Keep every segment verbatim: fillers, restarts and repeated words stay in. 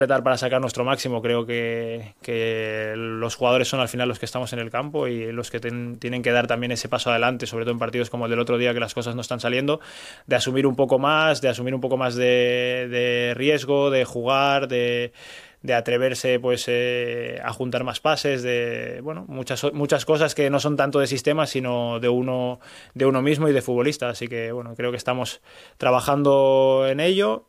apretar para sacar nuestro máximo. Creo que, que los jugadores son al final los que estamos en el campo y los que ten, tienen que dar también ese paso adelante, sobre todo en partidos como el del otro día, que las cosas no están saliendo, de asumir un poco más, de asumir un poco más de, de riesgo, de jugar, de, de atreverse pues eh, a juntar más pases, de bueno, muchas, muchas cosas que no son tanto de sistema, sino de uno, de uno mismo y de futbolista. Así que bueno, creo que estamos trabajando en ello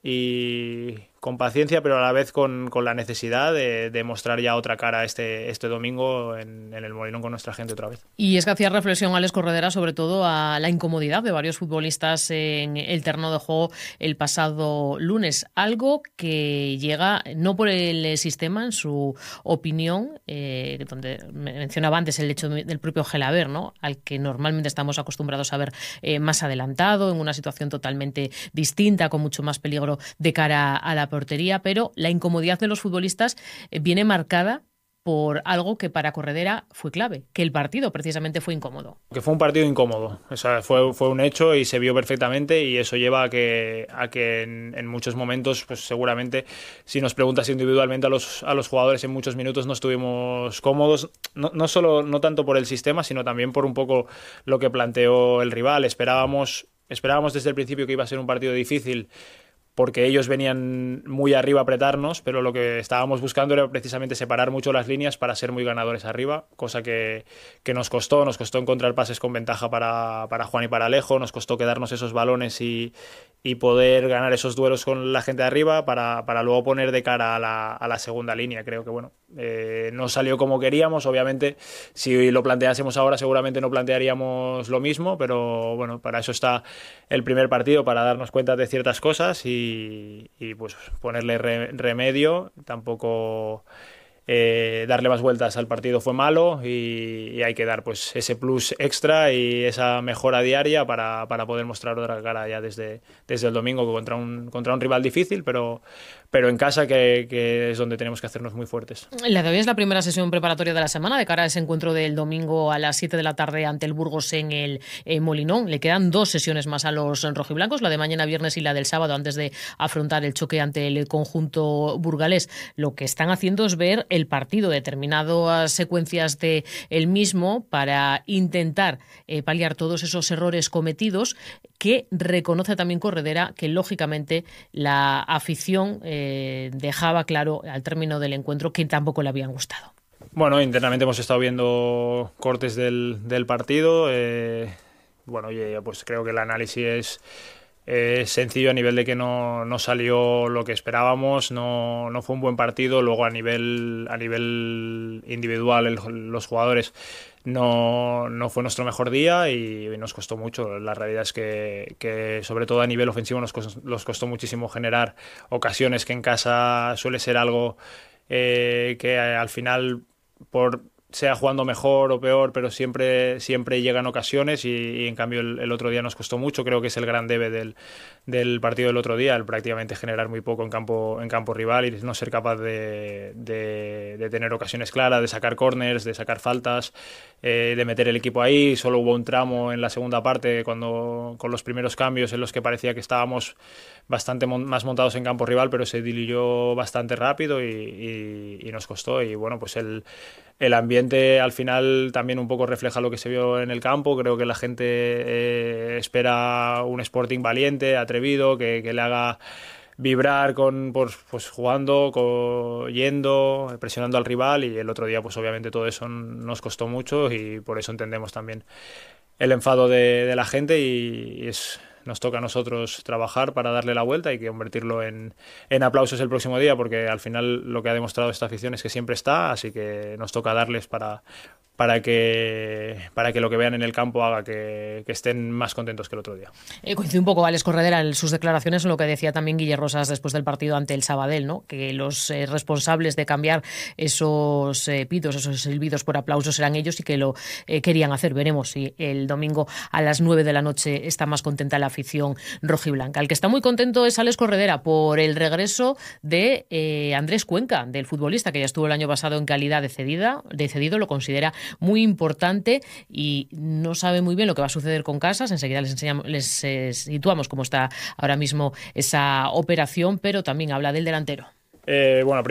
y con paciencia, pero a la vez con, con la necesidad de, de mostrar ya otra cara este, este domingo en, en el Molinón con nuestra gente otra vez. Y es que hacía reflexión Alex Corredera sobre todo a la incomodidad de varios futbolistas en el terreno de juego el pasado lunes, algo que llega no por el sistema, en su opinión, eh, donde mencionaba antes el hecho del propio Gelaber, ¿no?, al que normalmente estamos acostumbrados a ver eh, más adelantado, en una situación totalmente distinta, con mucho más peligro de cara a la portería, pero la incomodidad de los futbolistas viene marcada por algo que para Corredera fue clave, que el partido precisamente fue incómodo. Que fue un partido incómodo, o sea, fue, fue un hecho y se vio perfectamente, y eso lleva a que, a que en, en muchos momentos, pues seguramente, si nos preguntas individualmente a los, a los jugadores, en muchos minutos no estuvimos cómodos, no, no solo, no tanto por el sistema, sino también por un poco lo que planteó el rival. Esperábamos, esperábamos desde el principio que iba a ser un partido difícil, porque ellos venían muy arriba a apretarnos, pero lo que estábamos buscando era precisamente separar mucho las líneas para ser muy ganadores arriba, cosa que, que nos costó, nos costó encontrar pases con ventaja para, para Juan y para Alejo, nos costó quedarnos esos balones y, y poder ganar esos duelos con la gente de arriba para, para luego poner de cara a la, a la segunda línea. Creo que bueno, eh, no salió como queríamos, obviamente si lo planteásemos ahora seguramente no plantearíamos lo mismo, pero bueno, para eso está el primer partido, para darnos cuenta de ciertas cosas y Y, y pues ponerle re, remedio. Tampoco eh, darle más vueltas al partido fue malo, y, y hay que dar pues ese plus extra y esa mejora diaria para, para poder mostrar otra cara ya desde, desde el domingo contra un, contra un rival difícil, pero, pero en casa, que, que es donde tenemos que hacernos muy fuertes. La de hoy es la primera sesión preparatoria de la semana de cara a ese encuentro del domingo a las siete de la tarde ante el Burgos en el eh, Molinón. Le quedan dos sesiones más a los rojiblancos, la de mañana viernes y la del sábado, antes de afrontar el choque ante el conjunto burgalés. Lo que están haciendo es ver el partido, determinadas secuencias de el mismo, para intentar eh, paliar todos esos errores cometidos, que reconoce también Corredera que lógicamente la afición eh, dejaba claro al término del encuentro que tampoco le habían gustado. Bueno, internamente hemos estado viendo cortes del, del partido. Eh, bueno, oye, pues creo que el análisis es Es sencillo a nivel de que no, no salió lo que esperábamos, no, no fue un buen partido. Luego a nivel, a nivel individual el, los jugadores no, no fue nuestro mejor día y, y nos costó mucho. La realidad es que, que sobre todo a nivel ofensivo nos costó, nos costó muchísimo generar ocasiones, que en casa suele ser algo eh, que al final, por sea jugando mejor o peor, pero siempre, siempre llegan ocasiones, y, y en cambio el, el otro día nos costó mucho. Creo que es el gran debe del, del partido del otro día, el prácticamente generar muy poco en campo, en campo rival y no ser capaz de, de, de tener ocasiones claras, de sacar corners, de sacar faltas, eh, de meter el equipo ahí. Solo hubo un tramo en la segunda parte, cuando con los primeros cambios, en los que parecía que estábamos bastante mon- más montados en campo rival, pero se diluyó bastante rápido y, y, y nos costó. Y bueno, pues el El ambiente al final también un poco refleja lo que se vio en el campo. Creo que la gente eh, espera un Sporting valiente, atrevido, que, que le haga vibrar con pues, pues jugando, con, yendo, presionando al rival, y el otro día pues obviamente todo eso nos costó mucho, y por eso entendemos también el enfado de, de la gente, y, y es... nos toca a nosotros trabajar para darle la vuelta y que convertirlo en, en aplausos el próximo día, porque al final lo que ha demostrado esta afición es que siempre está, así que nos toca darles para, para, que, para que lo que vean en el campo haga que, que estén más contentos que el otro día. Eh, coincide un poco Alex Corredera en sus declaraciones en lo que decía también Guille Rosas después del partido ante el Sabadell, ¿no?, que los eh, responsables de cambiar esos eh, pitos, esos silbidos por aplausos eran ellos, y que lo eh, querían hacer. Veremos si el domingo a las nueve de la noche está más contenta la afición rojiblanca. El que está muy contento es Alex Corredera por el regreso de eh, Andrés Cuenca, del futbolista que ya estuvo el año pasado en calidad de, cedida, de cedido. Lo considera muy importante y no sabe muy bien lo que va a suceder con Casas. Enseguida les, enseñamos, les eh, situamos cómo está ahora mismo esa operación, pero también habla del delantero. Eh, bueno,